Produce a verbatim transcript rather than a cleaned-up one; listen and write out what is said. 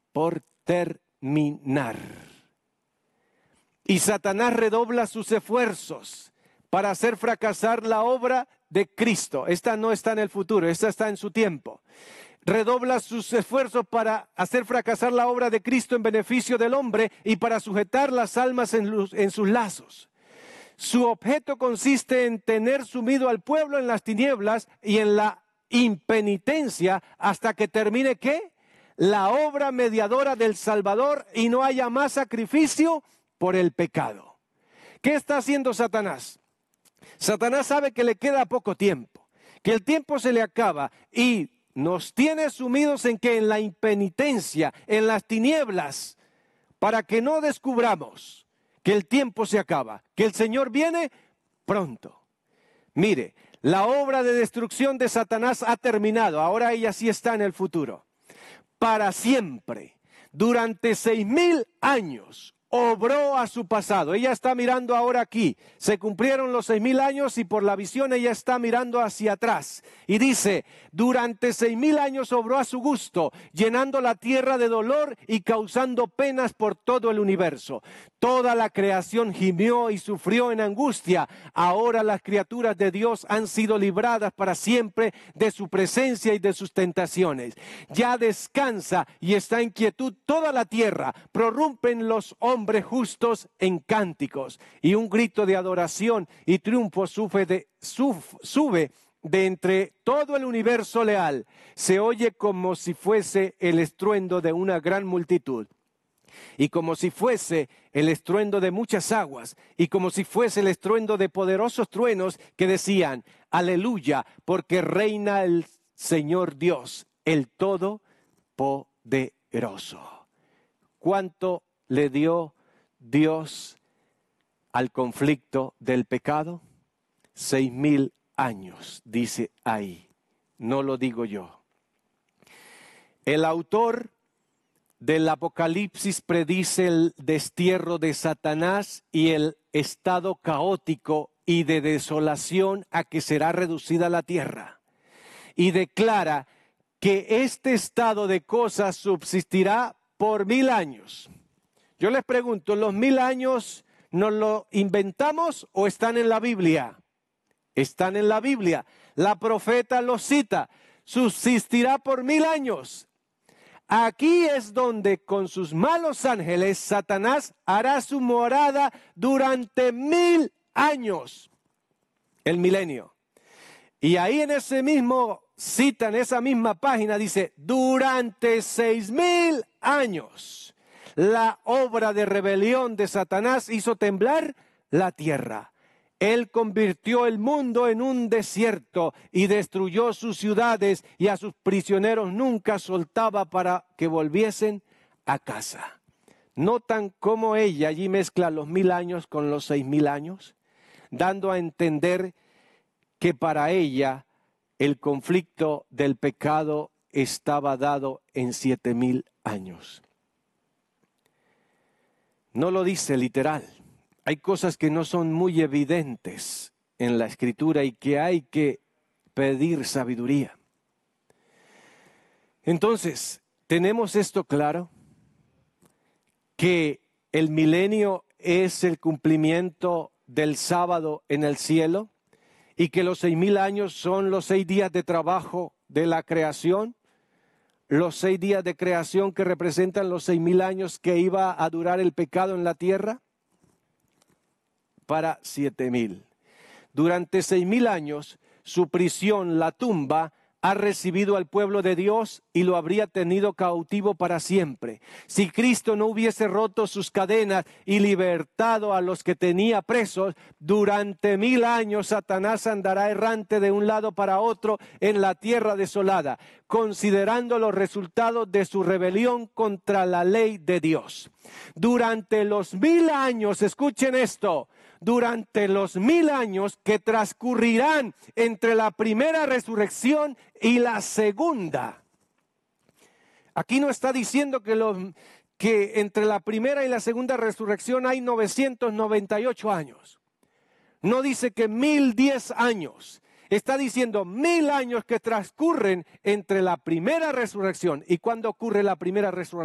por terminar. Y Satanás redobla sus esfuerzos para hacer fracasar la obra de Cristo. Esta no está en el futuro, esta está en su tiempo. Redobla sus esfuerzos para hacer fracasar la obra de Cristo en beneficio del hombre y para sujetar las almas en, los, en sus lazos. Su objeto consiste en tener sumido al pueblo en las tinieblas y en la impenitencia hasta que termine, ¿qué? La obra mediadora del Salvador y no haya más sacrificio por el pecado. ¿Qué está haciendo Satanás? Satanás sabe que le queda poco tiempo, que el tiempo se le acaba y nos tiene sumidos en que en la impenitencia, en las tinieblas, para que no descubramos que el tiempo se acaba, que el Señor viene pronto. Mire, la obra de destrucción de Satanás ha terminado, ahora ella sí está en el futuro. Para siempre, durante seis mil años, obró a su pasado. Ella está mirando ahora aquí. Se cumplieron los seis mil años y por la visión ella está mirando hacia atrás. Y dice, durante seis mil años obró a su gusto, llenando la tierra de dolor y causando penas por todo el universo. Toda la creación gimió y sufrió en angustia. Ahora las criaturas de Dios han sido libradas para siempre de su presencia y de sus tentaciones. Ya descansa y está en quietud toda la tierra. Prorrumpen los hombres hombres justos en cánticos, y un grito de adoración y triunfo sube de, sub, sube de entre todo el universo leal. Se oye como si fuese el estruendo de una gran multitud, y como si fuese el estruendo de muchas aguas, y como si fuese el estruendo de poderosos truenos que decían, aleluya, porque reina el Señor Dios, el Todopoderoso. ¿Cuánto le dio Dios al conflicto del pecado? Seis mil años, dice ahí. No lo digo yo. El autor del Apocalipsis predice el destierro de Satanás y el estado caótico y de desolación a que será reducida la tierra. Y declara que este estado de cosas subsistirá por mil años. Yo les pregunto, ¿los mil años nos lo inventamos o están en la Biblia? Están en la Biblia. La profeta los cita. Subsistirá por mil años. Aquí es donde con sus malos ángeles Satanás hará su morada durante mil años. El milenio. Y ahí en ese mismo cita, en esa misma página dice, durante seis mil años. La obra de rebelión de Satanás hizo temblar la tierra. Él convirtió el mundo en un desierto y destruyó sus ciudades y a sus prisioneros nunca soltaba para que volviesen a casa. ¿Notan cómo ella allí mezcla los mil años con los seis mil años? Dando a entender que para ella el conflicto del pecado estaba dado en siete mil años. No lo dice literal. Hay cosas que no son muy evidentes en la Escritura y que hay que pedir sabiduría. Entonces, ¿tenemos esto claro? Que el milenio es el cumplimiento del sábado en el cielo y que los seis mil años son los seis días de trabajo de la creación. Los seis días de creación que representan los seis mil años que iba a durar el pecado en la tierra, para siete mil. Durante seis mil años, su prisión, la tumba, ha recibido al pueblo de Dios y lo habría tenido cautivo para siempre. Si Cristo no hubiese roto sus cadenas y libertado a los que tenía presos, durante mil años Satanás andará errante de un lado para otro en la tierra desolada, considerando los resultados de su rebelión contra la ley de Dios. Durante los mil años, escuchen esto, durante los mil años que transcurrirán entre la primera resurrección y la segunda. Aquí no está diciendo que, los, que entre la primera y la segunda resurrección hay novecientos noventa y ocho años. No dice que mil diez años. Está diciendo mil años que transcurren entre la primera resurrección. ¿Y cuándo ocurre la primera resurrección?